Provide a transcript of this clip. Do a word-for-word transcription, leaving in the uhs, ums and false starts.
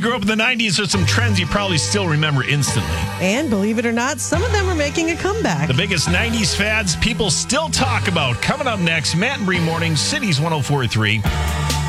you grew up in the nineties, there's some trends you probably still remember instantly. And believe it or not, some of them are making a comeback. The biggest nineties fads people still talk about. Coming up next, Matt and Bree Mornings, Cities one oh four point three.